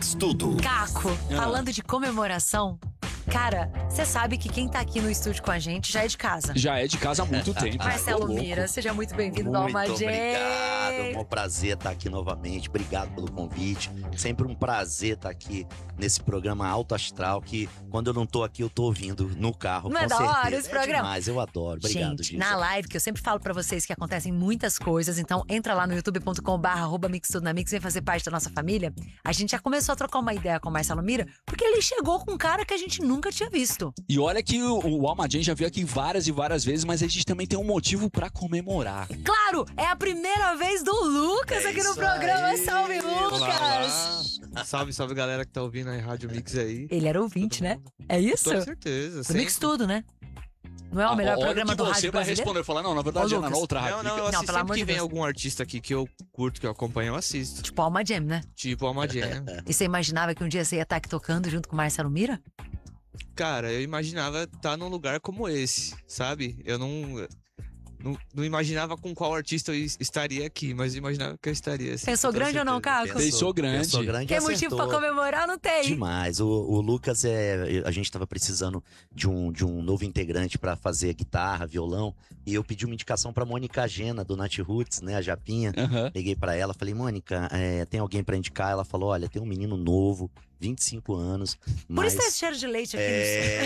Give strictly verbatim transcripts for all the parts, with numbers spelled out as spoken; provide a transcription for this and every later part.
Mix Tudo. Caco, Ah. falando de comemoração, cara, você sabe que quem tá aqui no estúdio com a gente já é de casa. Já é de casa há muito tempo. Marcelo Ô, louco. Mira, seja muito bem-vindo ao Muito Alma obrigado, Jam. é um prazer estar aqui novamente. Obrigado pelo convite. Sempre um prazer estar aqui nesse programa Alto Astral, que quando eu não tô aqui, eu tô ouvindo no carro. Não é com da hora certeza. esse programa? É demais, eu adoro. Obrigado, Gente, Gilson. na live, que eu sempre falo pra vocês que acontecem muitas coisas, então entra lá no youtube ponto com barra arroba mix tudo na mix, vem fazer parte da nossa família. A gente já começou a trocar uma ideia com o Marcelo Mira, porque ele chegou com um cara que a gente nunca tinha visto. E olha que o, o Alma Jam já veio aqui várias e várias vezes, mas a gente também tem um motivo pra comemorar. Claro, é a primeira vez do Lucas É aqui no isso programa. aí. Salve, Olá, Lucas! Olá. Salve, salve galera que tá ouvindo aí Rádio Mix aí. Ele era ouvinte, Todo né? mundo. É isso? Com certeza. Do Mix sempre. Tudo, né? Não é o Ah, melhor olha programa que do você rádio vai brasileiro? responder. Falar, não, na verdade Ô, é na Lucas. outra rádio. Não, não, eu Não, assisto pelo amor sempre de que vem Deus. algum artista aqui que eu curto, que eu acompanho, eu assisto. Tipo Alma Jam, né? Tipo Alma Jam. E você imaginava que um dia você ia estar aqui tocando junto com o Marcelo Mira? Cara, eu imaginava estar num lugar como esse, sabe? Eu não, não, não imaginava com qual artista eu is- estaria aqui, mas eu imaginava que eu estaria assim. Pensou com toda grande ou não, certeza. Caco? Pensou grande. Pensou grande Tem e motivo pra acertou. comemorar? Não tem. Demais. O, o Lucas é. A gente tava precisando de um, de um novo integrante pra fazer guitarra, violão. E eu pedi uma indicação pra Mônica Gena, do Nat Roots, né? A Japinha. Aham. Liguei pra ela, falei, Mônica, é, tem alguém pra indicar? Ela falou, olha, tem um menino novo, vinte e cinco anos. Por mas, isso tem esse cheiro de leite aqui é,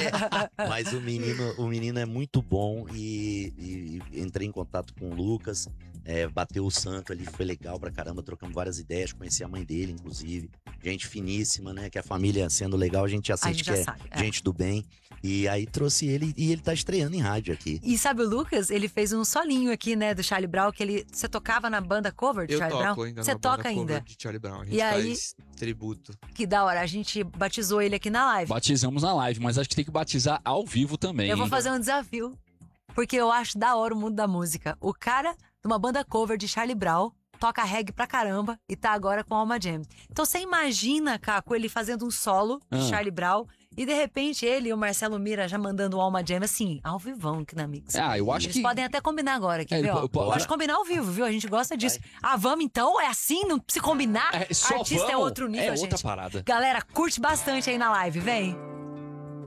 no mas o menino, o menino é muito bom e, e- e entrei em contato com o Lucas, é, bateu o santo ali, foi legal pra caramba, trocamos várias ideias, conheci a mãe dele, inclusive, gente finíssima, né, que a família sendo legal, a gente já A sente gente que já é sabe, é. gente do bem, e aí trouxe ele, e ele tá estreando em rádio aqui. E sabe o Lucas? Ele fez um solinho aqui, né, do Charlie Brown, que ele... Você tocava na banda cover do Eu Charlie toco Brown? ainda Você na banda toca cover ainda? de Charlie Brown. A gente E aí- faz tributo. Que da hora. A gente batizou ele aqui na live. Batizamos na live, mas acho que tem que batizar ao vivo também. Eu vou hein? fazer um desafio. Porque eu acho da hora o mundo da música. O cara de uma banda cover de Charlie Brown toca reggae pra caramba e tá agora com Alma Jam. Então você imagina, Caco, ele fazendo um solo de Ah. Charlie Brown e de repente ele e o Marcelo Mira já mandando o Alma Jam assim, ao vivão aqui na Mix. Ah, eu acho Eles que... podem até combinar agora aqui, É, viu? ele ó? po- po- Pode combinar ao vivo, viu? A gente gosta disso. Ah, vamos então? É assim? Não se combinar? É, só Artista é vamos, outro nível, é gente. outra parada. Galera, curte bastante aí na live, vem.